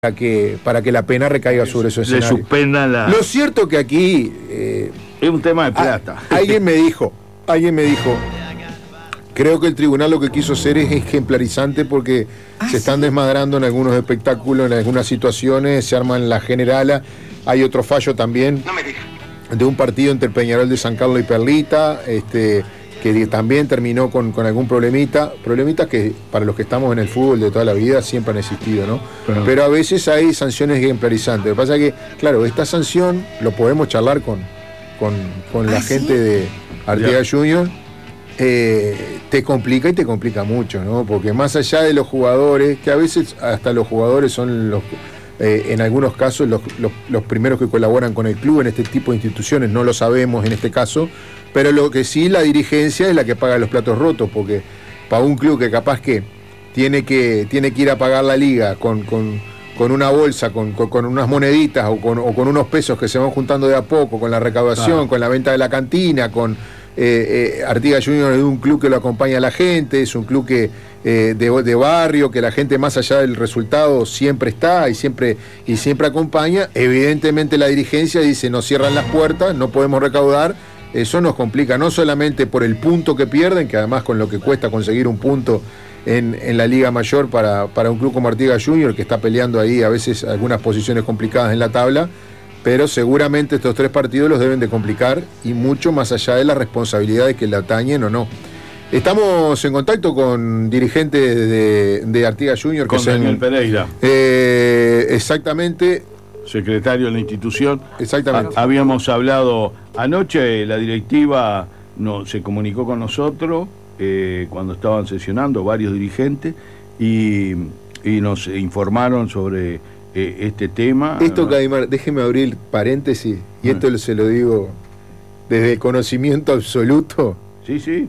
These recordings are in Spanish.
para que la pena recaiga sobre su escenario. Le suspendan la... Lo cierto que aquí... es un tema de plata. Alguien me dijo, creo que el tribunal lo que quiso hacer es ejemplarizante porque se están desmadrando en algunos espectáculos, en algunas situaciones, se arman la generala. Hay otro fallo también de un partido entre Peñarol de San Carlos y Perlita, que también terminó con algún problemitas que para los que estamos en el fútbol de toda la vida siempre han existido, ¿no? Pero a veces hay sanciones ejemplarizantes. Lo que pasa es que, claro, esta sanción lo podemos charlar con la gente de Artigas Junior, te complica y te complica mucho, ¿no? Porque más allá de los jugadores, que a veces hasta los jugadores son los... en algunos casos los primeros que colaboran con el club en este tipo de instituciones, no lo sabemos en este caso, pero lo que sí, la dirigencia es la que paga los platos rotos, porque para un club que capaz que tiene que ir a pagar la liga con una bolsa, con unas moneditas o con unos pesos que se van juntando de a poco, con la recaudación, con la venta de la cantina, con Artigas Junior es un club que lo acompaña a la gente, es un club que de barrio, que la gente más allá del resultado siempre está y siempre acompaña. Evidentemente la dirigencia dice: nos cierran las puertas, no podemos recaudar. Eso nos complica no solamente por el punto que pierden, que además con lo que cuesta conseguir un punto en la Liga Mayor para un club como Artigas Junior, que está peleando ahí a veces algunas posiciones complicadas en la tabla, pero seguramente estos 3 partidos los deben de complicar, y mucho más allá de las responsabilidades que le atañen o no. Estamos en contacto con dirigentes de Artigas Junior, con Daniel Pereira. Exactamente. Secretario de la institución. Exactamente. Habíamos hablado anoche, la directiva se comunicó con nosotros cuando estaban sesionando varios dirigentes y nos informaron sobre este tema. Esto, Cadimar, déjeme abrir paréntesis, y esto se lo digo desde el conocimiento absoluto. Sí.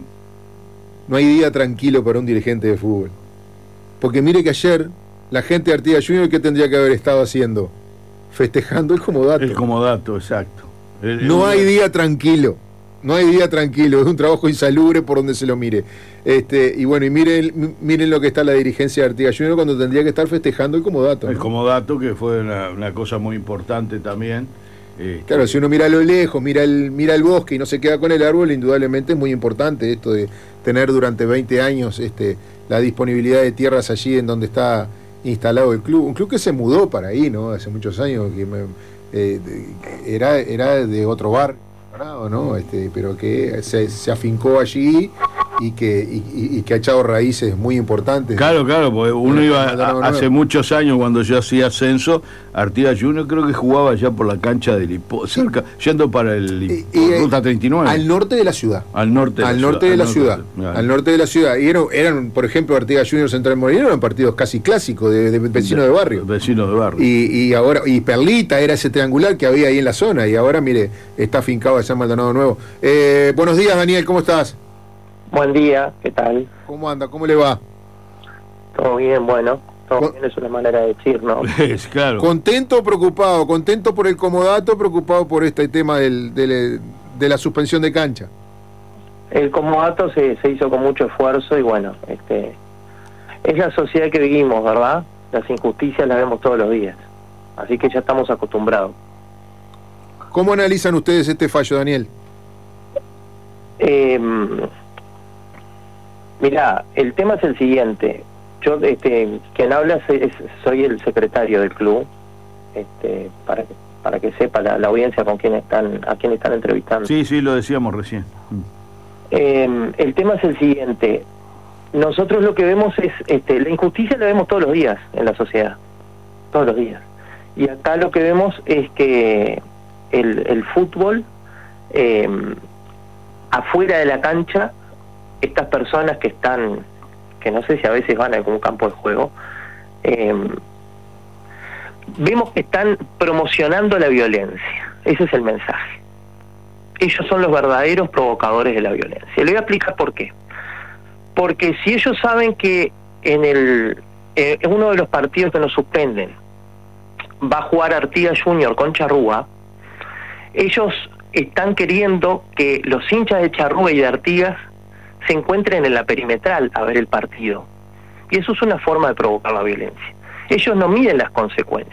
No hay día tranquilo para un dirigente de fútbol. Porque mire que ayer la gente de Artigas Junior, ¿qué tendría que haber estado haciendo? Festejando el comodato. El comodato, exacto. No hay día tranquilo. No hay día tranquilo. Es un trabajo insalubre por donde se lo mire. Y bueno, y miren lo que está la dirigencia de Artigas Junior cuando tendría que estar festejando el comodato, ¿no? El comodato, que fue una cosa muy importante también. Claro, si uno mira a lo lejos, mira el bosque y no se queda con el árbol, indudablemente es muy importante esto de tener durante 20 años la disponibilidad de tierras allí en donde está instalado el club. Un club que se mudó para ahí, ¿no? Hace muchos años, que era de otro bar, ¿no? Pero que se afincó allí y que ha echado raíces muy importantes. Claro, porque uno iba hace muchos años, cuando yo hacía ascenso, Artigas Junior creo que jugaba allá por la cancha del cerca, yendo para Ruta 39. Al norte de la ciudad. Al norte de la ciudad. Y eran, por ejemplo, Artigas Junior Central Moreno, eran partidos casi clásicos de vecinos de barrio. Vecinos de barrio. Y ahora, y Perlita era ese triangular que había ahí en la zona, y ahora, mire, está afincado allá en Maldonado Nuevo. Buenos días, Daniel, ¿cómo estás? Buen día, ¿qué tal? ¿Cómo anda? ¿Cómo le va? Todo bien, bueno. Todo bien es una manera de decir, ¿no? Claro. ¿Contento o preocupado? ¿Contento por el comodato o preocupado por este tema de la suspensión de cancha? El comodato se hizo con mucho esfuerzo y bueno, es la sociedad que vivimos, ¿verdad? Las injusticias las vemos todos los días. Así que ya estamos acostumbrados. ¿Cómo analizan ustedes este fallo, Daniel? Mirá, el tema es el siguiente. Yo, quien habla soy el secretario del club, para que sepa la audiencia a quién están entrevistando. Sí, lo decíamos recién. El tema es el siguiente. Nosotros lo que vemos es, la injusticia la vemos todos los días en la sociedad, todos los días. Y acá lo que vemos es que el fútbol, afuera de la cancha, estas personas que no sé si a veces van a algún campo de juego, vemos que están promocionando la violencia. Ese es el mensaje. Ellos son los verdaderos provocadores de la violencia. Le voy a explicar por qué. Porque si ellos saben que en uno de los partidos que nos suspenden va a jugar Artigas Junior con Charrúa, ellos están queriendo que los hinchas de Charrúa y de Artigas se encuentren en la perimetral a ver el partido. Y eso es una forma de provocar la violencia. ellos no miden las consecuencias.